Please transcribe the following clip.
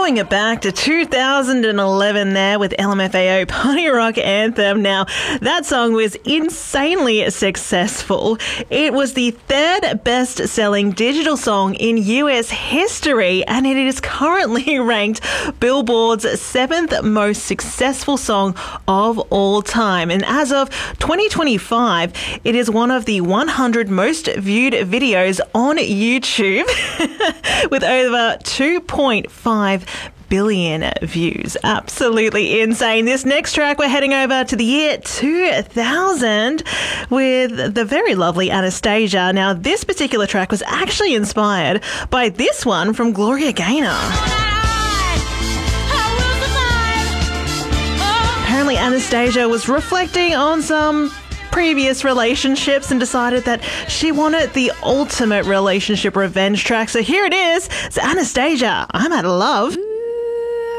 Throwing it back to 2011 there with LMFAO Party Rock Anthem. Now, that song was insanely successful. It was the third best-selling digital song in US history, and it is currently ranked Billboard's seventh most successful song of all time. And as of 2025, it is one of the 100 most viewed videos on YouTube with over 2.5 billion views. Absolutely insane. This next track, we're heading over to the year 2000 with the very lovely Anastasia. Now, this particular track was actually inspired by this one from Gloria Gaynor. Apparently, Anastasia was reflecting on some previous relationships and decided that she wanted the ultimate relationship revenge track. So here it is. It's Anastasia, I'm Out of Love.